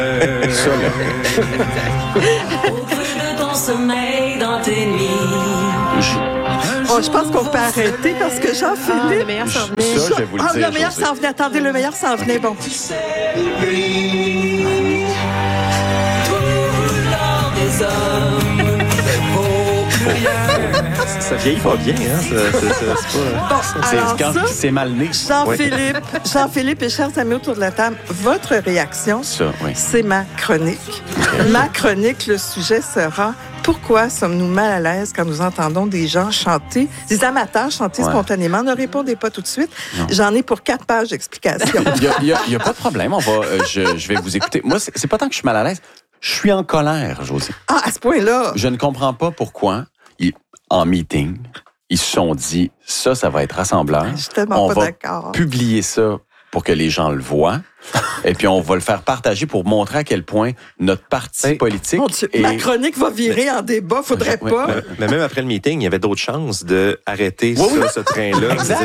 Ça, là. Au creux de ton sommeil, dans tes nuits. Bon, je pense qu'on peut arrêter parce que Jean-Philippe... le meilleur s'en venait. Ça, je vais vous le dire, le meilleur Josée. s'en venait. Attendez, le meilleur s'en venait. Bon. Tu sais, lui, tout l'or des hommes, vaut plus rien. Ça vieillit pas bien, hein? C'est pas... Bon, C'est alors quand ça, c'est mal né. Jean-Philippe et chers amis autour de la table, votre réaction, Ça, oui. c'est ma chronique. Ma chronique, le sujet sera « Pourquoi sommes-nous mal à l'aise quand nous entendons des gens chanter, des amateurs chanter spontanément? » Ne répondez pas tout de suite. Non. J'en ai pour 4 pages d'explications. Il y a pas de problème. On va, je vais vous écouter. Moi, c'est pas tant que je suis mal à l'aise. Je suis en colère, Josée. Ah, à ce point-là, Je ne comprends pas pourquoi, en meeting, ils se sont dit, ça va être rassembleur. je suis tellement On pas va d'accord. publier ça pour que les gens le voient. Et puis, on va le faire partager pour montrer à quel point notre parti politique Mon Dieu, est... ma chronique va virer en débat. Faudrait Ouais, pas. Mais même après le meeting, il y avait d'autres chances d'arrêter ce train-là. Exact.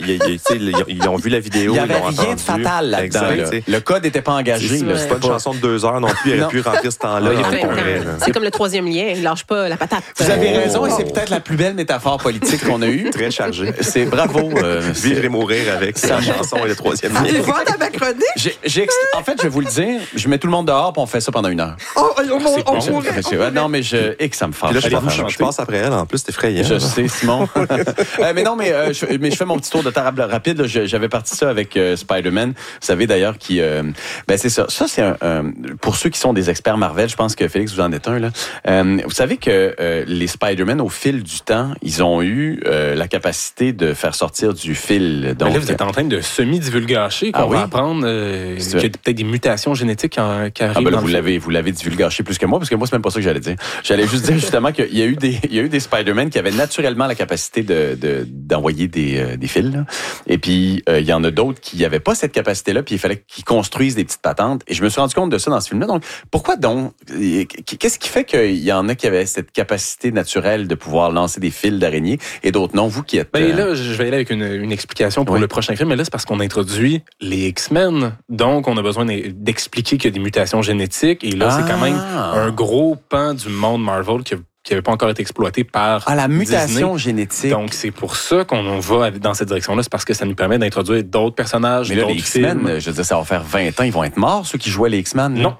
Ils ont vu la vidéo. Il n'y avait ils l'ont rien de entendu. fatal là-dedans. Exact, Là. tu sais. Le code n'était pas engagé. C'est là. pas une chanson de 2 heures non plus. Elle aurait pu remplir ce temps-là. Ouais, en ouais, congrès, là. C'est comme le troisième lien. Il lâche pas la patate. Vous avez raison, et c'est peut-être la plus belle métaphore politique qu'on a eue. Très chargé. C'est bravo. Vivre et mourir avec sa chanson et le troisième Et lien. voilà ma chronique. En fait, je vais vous le dire, je mets tout le monde dehors puis on fait ça pendant 1 heure. On pourrait. Non, mais que ça me fâche. Puis là, Allez-vous je passe après elle. En plus, c'est effrayant. Je sais, Simon. Mais non, mais je fais mon petit tour de table rapide. Là. J'avais parti ça avec Spider-Man. Vous savez d'ailleurs qui... c'est ça. Ça, c'est pour ceux qui sont des experts Marvel, je pense que Félix, vous en êtes un. Là. Vous savez que les Spider-Man, au fil du temps, ils ont eu la capacité de faire sortir du fil. Donc, Mais là, vous êtes en train de semi-divulgacher qu'on va apprendre qu'il y a peut-être des mutations génétiques qui arrivent dans vous l'avez divulgaché plus que moi, parce que moi, c'est même pas ça que j'allais dire. J'allais juste dire justement qu'il y a eu des Spider-Man qui avaient naturellement la capacité d'envoyer des fils. Là. Et puis, il y en a d'autres qui n'avaient pas cette capacité-là, puis il fallait qu'ils construisent des petites patentes. Et je me suis rendu compte de ça dans ce film-là. Donc, pourquoi donc? Qu'est-ce qui fait qu'il y en a qui avaient cette capacité naturelle de pouvoir lancer des fils d'araignée et d'autres non? Vous qui êtes... Là, je vais aller avec une explication pour le prochain film. Mais là, c'est parce qu'on introduit les X-Men. Donc, on a besoin d'expliquer qu'il y a des mutations génétiques. Et là, c'est quand même un gros pan du monde Marvel qui n'avait pas encore été exploité par la mutation Disney. génétique. Donc, c'est pour ça qu'on va dans cette direction-là. C'est parce que ça nous permet d'introduire d'autres personnages, Mais là, d'autres les X-Men, films. je veux dire, ça va faire 20 ans. Ils vont être morts, ceux qui jouaient les X-Men? Non.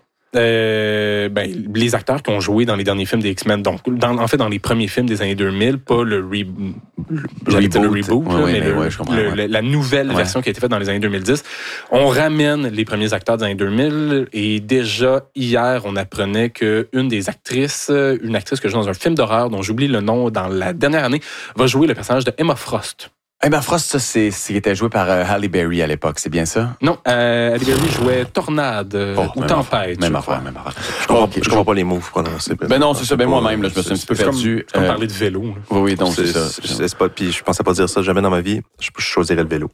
Les acteurs qui ont joué dans les derniers films des X-Men, donc dans les premiers films des années 2000, pas le reboot, mais la nouvelle version qui a été faite dans les années 2010, on ramène les premiers acteurs des années 2000 et déjà hier, on apprenait une actrice que joue dans un film d'horreur dont j'oublie le nom dans la dernière année, va jouer le personnage de Emma Frost. Emma Frost, ça, c'est était joué par Halle Berry à l'époque, c'est bien ça? Non, Halle Berry jouait Tornade ou Tempête. Même affaire. Je comprends pas les mots prononcés. Non, c'est ça. moi-même, là, je me suis un petit peu perdu. Comme parler de vélo. Là. Oui, donc c'est ça. C'est pas, puis je pensais pas dire ça jamais dans ma vie. Je choisirais le vélo.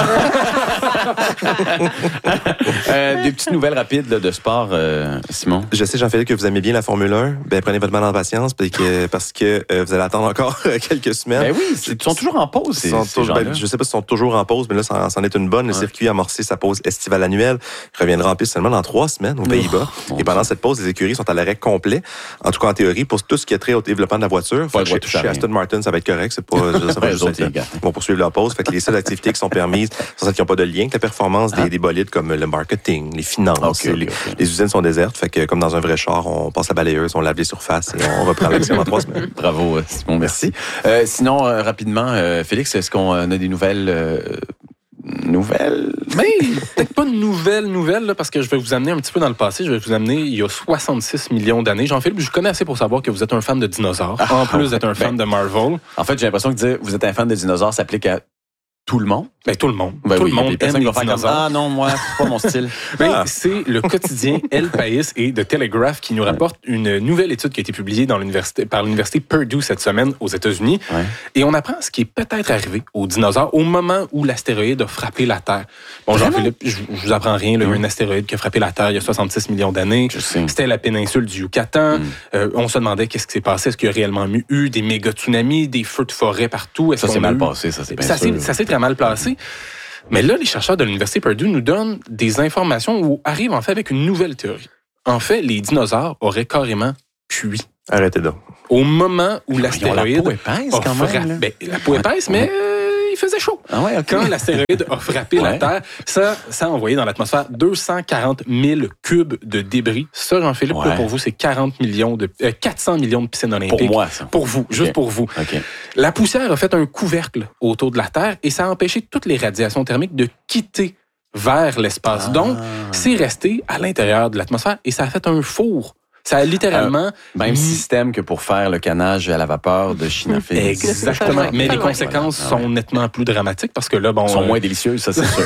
Des petites nouvelles rapides là, de sport, Simon. Je sais, Jean-Philippe, que vous aimez bien la Formule 1. Prenez votre mal en patience parce que vous allez attendre encore quelques semaines. Ben oui, ils sont toujours en pause, ces gens-là. Je sais pas s'ils sont toujours en pause, mais là, c'en est une bonne. Le circuit a amorcé sa pause estivale annuelle. Il reviendra en piste seulement dans 3 semaines aux Pays-Bas. Et pendant cette pause, les écuries sont à l'arrêt complet. En tout cas, en théorie, pour tout ce qui est trait au développement de la voiture. Chez Aston Martin, ça va être correct. C'est pas, ils vont poursuivre leur pause. Fait que les seules activités qui sont permises sont celles qui n'ont pas de lien avec la performance des bolides, comme le marketing, les finances. Les usines sont désertes. Fait que, comme dans un vrai char, on passe la balayeuse, on lave les surfaces et on reprend l'action dans 3 semaines. Bravo, Simon, merci. Sinon, rapidement, Félix, est-ce qu'on a des nouvelles? Mais peut-être pas de nouvelles, là, parce que je vais vous amener un petit peu dans le passé. Je vais vous amener il y a 66 millions d'années. Jean-Philippe, je connais assez pour savoir que vous êtes un fan de dinosaures. En plus d'être un fan de Marvel. En fait, j'ai l'impression que dire vous êtes un fan de dinosaures s'applique à tout le monde. Tout le monde. Tout le monde aime les dinosaures. dinosaures. Non, moi, c'est pas mon style. C'est le quotidien El País et The Telegraph qui nous rapporte une nouvelle étude qui a été publiée par l'université Purdue cette semaine aux États-Unis. Ouais. Et on apprend ce qui est peut-être arrivé aux dinosaures au moment où l'astéroïde a frappé la Terre. Bon, Jean-Philippe, je vous apprends rien. Là, il y a eu un astéroïde qui a frappé la Terre il y a 66 millions d'années. C'était la péninsule du Yucatan. On se demandait qu'est-ce qui s'est passé. Est-ce qu'il y a réellement eu des méga tsunamis, des feux de forêt partout? Ça s'est mal passé, ça, c'est bien sûr. Ça s'est très mal passé. Mais là, les chercheurs de l'Université Purdue nous donnent des informations ou arrivent en fait avec une nouvelle théorie. En fait, les dinosaures auraient carrément cuit. Arrêtez donc. Au moment où Ils ont la l'astéroïde peau épaisse, a quand même, frappé... là. Ben, la peau épaisse, mais il faisait chaud. Ah ouais, OK. Quand l'astéroïde a frappé la Ouais. Terre, ça a envoyé dans l'atmosphère 240 000 cubes de débris. Ça, Jean-Philippe, Ouais. pour vous, c'est 400 millions de piscines olympiques. Pour moi, ça. Pour vous, juste OK. pour vous. OK. La poussière a fait un couvercle autour de la Terre et ça a empêché toutes les radiations thermiques de quitter vers l'espace. Ah. Donc, c'est resté à l'intérieur de l'atmosphère et ça a fait un four. Ça a littéralement... Même système que pour faire le canage à la vapeur de China Phillips. Exactement. Mais les Ouais. conséquences Voilà. Ah ouais. sont nettement plus dramatiques parce que là, bon... Ils sont moins délicieuses, ça, c'est sûr.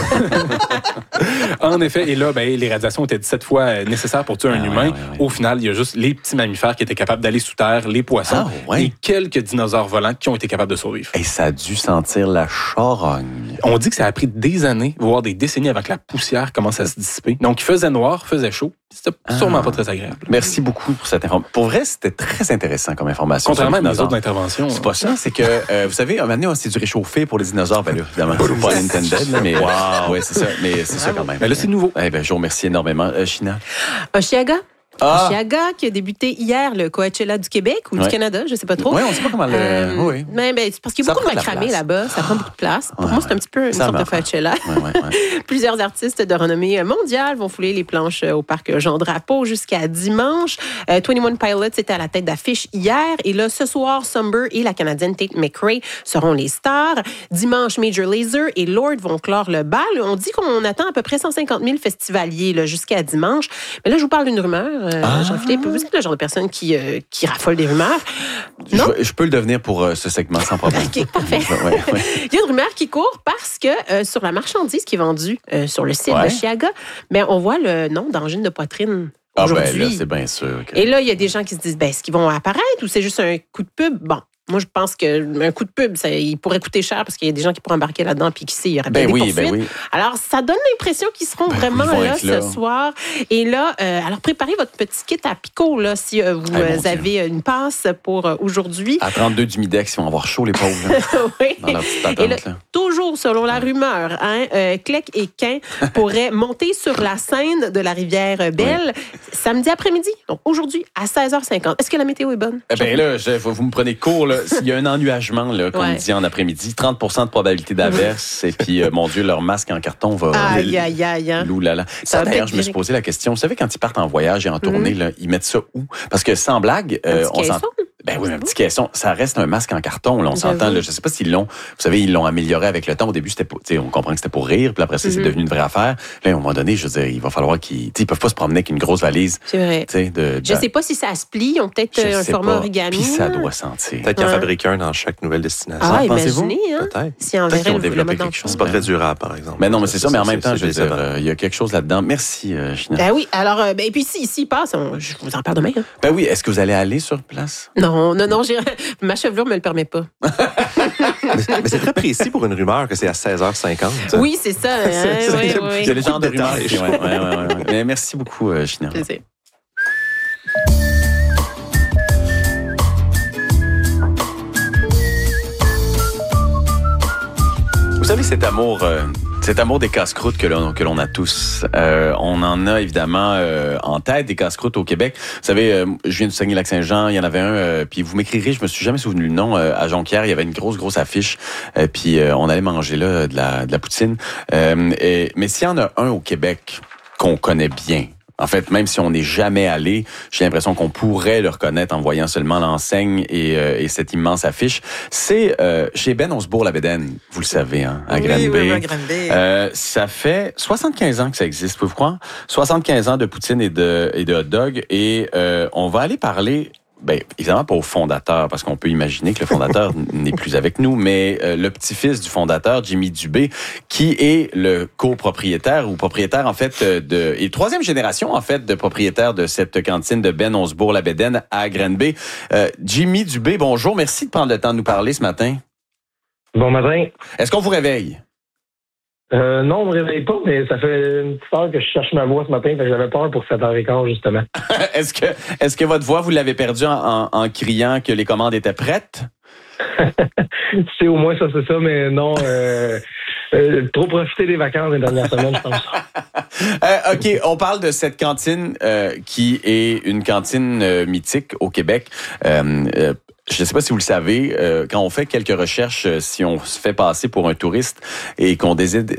En effet, et là, ben, les radiations étaient 17 fois nécessaires pour tuer un Ah, humain. ouais. Au final, il y a juste les petits mammifères qui étaient capables d'aller sous terre, les poissons, Ah, ouais. et quelques dinosaures volants qui ont été capables de survivre. Et ça a dû sentir la charogne. On dit que ça a pris des années, voire des décennies avant que la poussière commence à se dissiper. Donc, il faisait noir, faisait chaud. C'était sûrement pas très agréable. Merci beaucoup pour cette information. Pour vrai, c'était très intéressant comme information. Contrairement à sur les mes dinosaures. autres interventions. C'est pas ça, c'est que, vous savez, un moment donné, c'est du réchauffé pour les dinosaures. Ben là, évidemment, c'est pas intended, là, mais ouais, c'est ça. Mais c'est ça quand même. Mais là, c'est nouveau. Eh ben, je vous remercie énormément. China. Oshiaga. Ah! Oshiaga, qui a débuté hier le Coachella du Québec ou Ouais. du Canada, je sais pas trop. Oui, on sait pas comment le... oui. Mais c'est parce qu'il y a Ça beaucoup de prend de la macramé place. là-bas, ça prend beaucoup de place. Pour Ouais, moi, c'est un petit peu une Ça sorte de meurt. Coachella. Ouais. Plusieurs artistes de renommée mondiale vont fouler les planches au parc Jean-Drapeau jusqu'à dimanche. 21 Pilots était à la tête d'affiche hier. Et là, ce soir, Sumber et la Canadienne Tate McRae seront les stars. Dimanche, Major Lazer et Lord vont clore le bal. On dit qu'on attend à peu près 150 000 festivaliers là, jusqu'à dimanche. Mais là, je vous parle d'une rumeur, Jean-Philippe. Vous êtes le genre de personne qui raffole des rumeurs. Non? Je peux le devenir pour ce segment sans problème. OK, parfait. Ouais. Il y a une rumeur qui court parce que sur la marchandise qui est vendue sur le site Ouais. de Chiaga, ben, on voit le nom d'angine de poitrine Ah ben aujourd'hui. là, c'est bien sûr. que- Et là, il y a des gens qui se disent, ben, est-ce qu'ils vont apparaître ou c'est juste un coup de pub? Bon. Moi, je pense qu'un coup de pub, il pourrait coûter cher parce qu'il y a des gens qui pourraient embarquer là-dedans puis qui sait, il y aurait Ben des oui, poursuites. ben oui. Alors, ça donne l'impression qu'ils seront vraiment ils vont là être là. ce soir. Et là, alors préparez votre petit kit à picot là, si vous mon Dieu. avez une passe pour aujourd'hui. À 32 du Midex, ils vont avoir chaud, les pauvres. là, Oui. dans leur petite Et là, attente. Là. toujours selon la rumeur, Clec et Quin pourraient monter sur la scène de la rivière Belle samedi après-midi, donc aujourd'hui à 16h50. Est-ce que la météo est bonne? Eh bien là, vous me prenez court. Là. S'il y a un ennuagement, là, comme Ouais. dit en après-midi, 30 de probabilité d'averse. Et puis, mon Dieu, leur masque en carton va... Aïe, aïe, aïe. Hein? Loulala. Ça Ça, va d'ailleurs, peut-être je me suis virer. posé la question. Vous savez, quand ils partent en voyage et en tournée, là, ils mettent ça où? Parce que sans blague, Un petit on s'entend. caisson? Ben oui, un petit caisson. Ça reste un masque en carton. Là, on s'entend. J'avoue. Là, je sais pas s'ils l'ont. Vous savez, ils l'ont amélioré avec le temps. Au début, c'était pour, on comprend que c'était pour rire. Puis après ça, c'est devenu une vraie affaire. Là, à un moment donné, je veux dire, il va falloir qu'ils peuvent pas se promener avec une grosse valise. C'est vrai. De Je sais pas si ça se plie. Ils ont peut-être je un sais format pas. origami. Puis ça là. doit sentir. Peut-être qu'il en Ouais. fabrique un dans chaque nouvelle destination. Ah, pensez-vous? imaginez, hein? Peut-être. Si on Peut-être qu'ils verrait ont le développé mode quelque d'emploi. chose. C'est pas très durable, par exemple. Mais non, mais c'est ça. Mais en même temps, je veux décevant. dire, il y a quelque chose là-dedans. Merci, China. Ben oui, alors, et puis s'il passe, je vous en parle demain. Hein. Ben oui, est-ce que vous allez aller sur place? Non, ma chevelure me le permet pas. Mais c'est très précis pour une rumeur que c'est à 16h50. Oui, c'est ça. Hein, oui, oui. Il y a les gens de rumeurs. détails. Ouais. Mais merci beaucoup, China. Plaisir. Vous savez, cet amour des casse-croûtes que l'on a tous, on en a évidemment en tête des casse-croûtes au Québec. Vous savez, je viens du Saguenay-Lac-Saint-Jean, il y en avait un, puis vous m'écrirez, je me suis jamais souvenu le nom, à Jonquière, il y avait une grosse affiche, puis on allait manger là de la poutine. Mais s'il y en a un au Québec qu'on connaît bien, en fait, même si on n'est jamais allé, j'ai l'impression qu'on pourrait le reconnaître en voyant seulement l'enseigne et cette immense affiche. C'est chez Ben Osbourg-la-Bédaine, vous le savez, hein, à Granby. Oui, à Granby. Ça fait 75 ans que ça existe, pouvez-vous croire? 75 ans de poutine et de hot dog. Et on va aller parler... Ben, évidemment pas au fondateur, parce qu'on peut imaginer que le fondateur n'est plus avec nous, mais le petit-fils du fondateur, Jimmy Dubé, qui est le copropriétaire ou propriétaire, en fait, et troisième génération, en fait, de propriétaire de cette cantine de Ben Osbourg-la-Bédaine à Granby. Jimmy Dubé, bonjour. Merci de prendre le temps de nous parler ce matin. Bon matin. Est-ce qu'on vous réveille? Non, on ne me réveille pas, mais ça fait une petite heure que je cherche ma voix ce matin, parce que j'avais peur pour 7h15, justement. Est-ce que votre voix, vous l'avez perdue en criant que les commandes étaient prêtes? C'est au moins ça, c'est ça, mais non. trop profité des vacances les dernières semaines, je pense. OK, on parle de cette cantine qui est une cantine mythique au Québec. Je ne sais pas si vous le savez, quand on fait quelques recherches, si on se fait passer pour un touriste et qu'on décide